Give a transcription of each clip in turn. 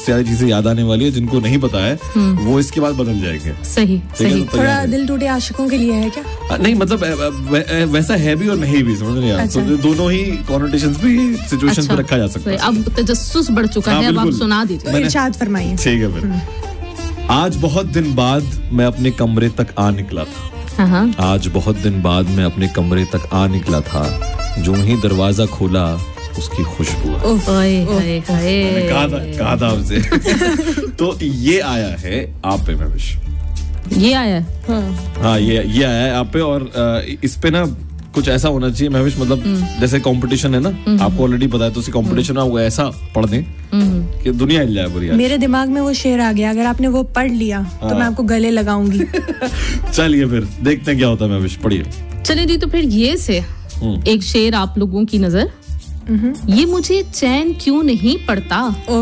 सारी चीजें याद आने वाली है, जिनको नहीं पता है वो इसके बाद बदल जाएंगे। सही सही। तो थोड़ा दिल टूटे आशिकों के लिए है क्या? नहीं मतलब वैसा है भी और नहीं भी, समझ रहे हैं? अच्छा। तो दोनों ही कॉनोटेशंस भी सिचुएशन पे रखा जा सकता है। अब तजस्सुस बढ़ चुका है, अब आप सुना दीजिए। इरशाद फरमाइए। ठीक है फिर। आज बहुत दिन बाद मैं अपने कमरे तक आ निकला था। आज बहुत दिन बाद मैं अपने कमरे तक आ निकला था, जो ही दरवाजा खोला उसकी खुशबू कहा था आपसे। तो ये आया है आप पे महविश, ये आया है हाँ ये आया है आप पे। और इस पे ना कुछ ऐसा होना चाहिए महविश, मतलब जैसे कंपटीशन है ना, आपको ऑलरेडी पता है, तो उसी कंपटीशन में वो ऐसा पढ़ दें कि दुनिया हिल जाए पूरी। मेरे दिमाग में वो शेर आ गया, अगर आपने वो पढ़ लिया तो मैं आपको गले लगाऊंगी। चलिए फिर देखते हैं क्या होता है महविश, पढ़िए। चलिए जी, तो फिर ये से एक शेर आप लोगों की नजर। ये मुझे चैन क्यों नहीं पड़ता,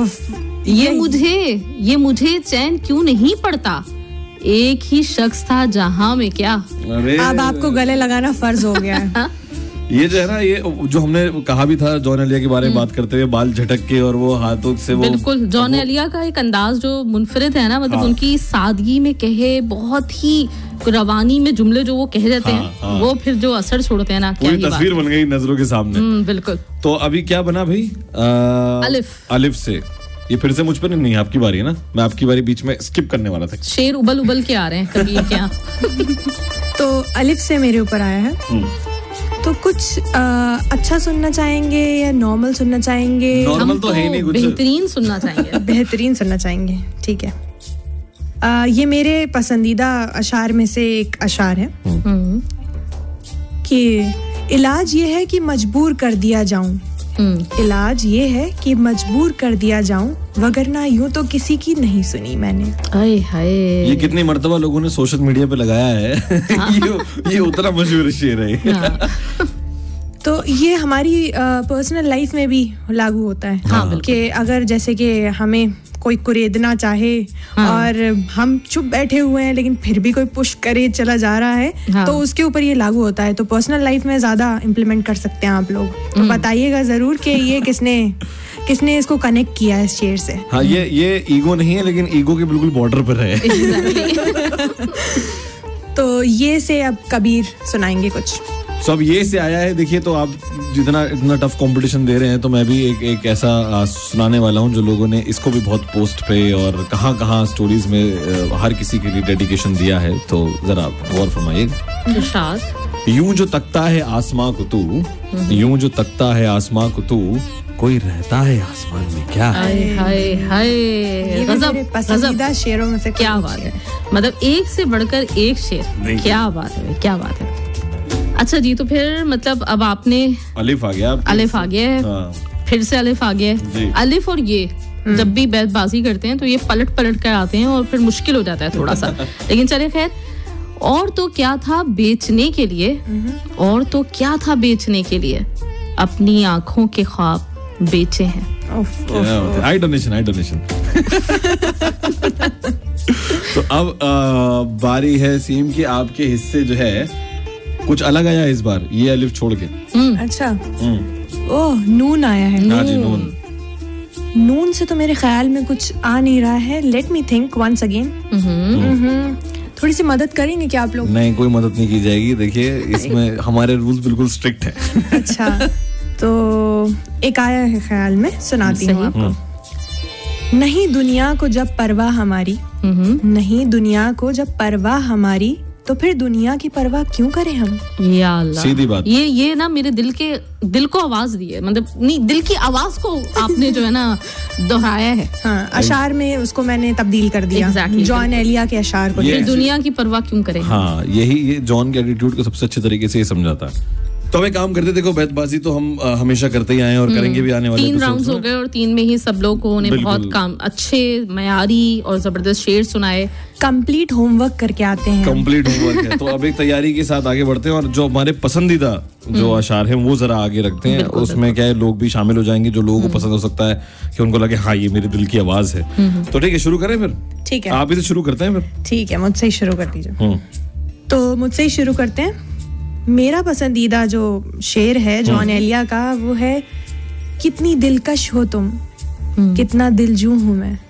ये मुझे चैन क्यों नहीं पड़ता, एक ही शख्स था जहां में क्या। अब आपको गले लगाना फर्ज हो गया है। ये जो है ना, ये जो हमने कहा भी था जॉन एलिया के बारे में बात करते हुए, बाल झटक के और वो हाथों से वो, बिल्कुल जॉन एलिया का एक अंदाज जो मुनफरिद है ना, मतलब उनकी सादगी में कहे, बहुत ही रवानी में जुमले जो वो कह देते हैं, वो फिर जो असर छोड़ते हैं ना, क्या ही तस्वीर बन गई नजरों के सामने। बिल्कुल। तो अभी क्या बना भाई? अलिफ से। ये फिर से मुझ पर नहीं, आपकी बारी है ना, मैं आपकी बारी बीच में स्किप करने वाला था। शेर उबल उबल के आ रहे हैं कबीर क्या। तो अलिफ से मेरे ऊपर आया है, तो कुछ अच्छा सुनना चाहेंगे या नॉर्मल सुनना चाहेंगे? नॉर्मल तो है ही नहीं, कुछ बेहतरीन सुनना चाहेंगे। बेहतरीन सुनना चाहेंगे, ठीक है। ये मेरे पसंदीदा अशार में से एक अशार है कि इलाज ये है कि मजबूर कर दिया जाऊं, इलाज ये है कि मजबूर कर दिया जाऊं, वगरना यूं तो किसी की नहीं सुनी मैंने। हाय हाय, ये कितनी मर्तबा लोगों ने सोशल मीडिया पे लगाया है। ये उतना मशहूर शेर है। तो ये हमारी पर्सनल लाइफ में भी लागू होता है कि अगर जैसे कि हमें कोई कुरेदना चाहे और हम चुप बैठे हुए हैं, लेकिन फिर भी कोई पुश करे चला जा रहा है, तो उसके ऊपर ये लागू होता है। तो पर्सनल लाइफ में ज्यादा इम्प्लीमेंट कर सकते हैं आप लोग। तो बताइएगा जरूर कि ये किसने इसको कनेक्ट किया है इस शेर से। हाँ, ये ईगो नहीं है, लेकिन ईगो के बिल्कुल बॉर्डर पर है। तो ये से अब कबीर सुनाएंगे कुछ। अब ये से आया है। देखिए, तो आप इतना टफ कंपटीशन दे रहे हैं, तो मैं भी एक ऐसा सुनाने वाला हूँ जो लोगों ने इसको भी बहुत पोस्ट पे और कहाँ स्टोरीज में हर किसी के लिए डेडिकेशन दिया है। तो जरा गौर फरमाइएगा। यूं जो तकता है आसमां को तू, यूं जो तकता है आसमां को तू, कोई रहता है आसमान में क्या। हाय हाय हाय, गजब पसंदीदा शेरों में से क्या बात है, मतलब एक से बढ़कर एक शेर। क्या बात है, क्या बात है। अच्छा जी, तो फिर मतलब अब आपने अलिफ आ गया, अलिफ आ गया है, फिर से अलिफ आ गया है। अलिफ और ये जब भी बैतबाजी करते हैं तो ये पलट कर आते हैं और फिर मुश्किल हो जाता है थोड़ा सा। लेकिन चले खैर। और तो क्या था बेचने के लिए, और तो क्या था बेचने के लिए, अपनी आंखों के ख्वाब बेचे हैं। आई डोनेशन। तो अब बारी है सीम की, आपके हिस्से जो है कुछ अलग आया इस बार, ये अलिफ छोड़ के। अच्छा। ओह, नून आया है। नून से तो मेरे ख्याल में कुछ आ नहीं रहा है। Let me think once again. थोड़ी सी मदद करेंगे क्या आप लोग? नहीं, कोई मदद नहीं की जाएगी। देखिए, इसमें हमारे रूल्स बिल्कुल स्ट्रिक्ट है। अच्छा, तो एक आया है ख्याल में, सुनाती हूँ आपको। नहीं दुनिया को जब परवाह हमारी, नहीं दुनिया को जब परवाह हमारी, तो फिर दुनिया की परवाह क्यों करें हम। या अल्लाह, सीधी बात। ये ना मेरे दिल को आवाज दी है, मतलब नहीं, दिल की आवाज को आपने जो है ना दोहराया है। हाँ, अशार में उसको मैंने तब्दील कर दिया। जॉन एलिया के अशार को। दुनिया की परवाह क्यों करें। हाँ, ये जॉन के एटीट्यूड को सबसे अच्छे तरीके से ये समझाता है। तो हमें काम करते, देखो बैतबाजी तो हम हमेशा करते ही आए और करेंगे भी आने वाले 3 राउंड्स हो गए और 3 में ही सब लोगों ने बहुत काम अच्छे, मयारी और जबरदस्त शेर सुनाए। कंप्लीट होमवर्क करके आते हैं। कंप्लीट होमवर्क है। तो अब एक तैयारी के साथ आगे बढ़ते हैं और जो हमारे पसंदीदा जो अशार हैं वो जरा आगे रखते हैं। उसमें क्या है, लोग भी शामिल हो जाएंगे जो लोगों को पसंद हो सकता है कि उनको लगे हाँ ये मेरे दिल की आवाज है। तो ठीक है, शुरू करें फिर। ठीक है, आप इसे शुरू करते हैं फिर। ठीक है, मुझसे ही शुरू कर दीजिए। तो मुझसे ही शुरू करते हैं। मेरा पसंदीदा जो शेर है जॉन एलिया का, वो है कितनी दिलकश हो तुम, कितना दिलजू हूं मैं।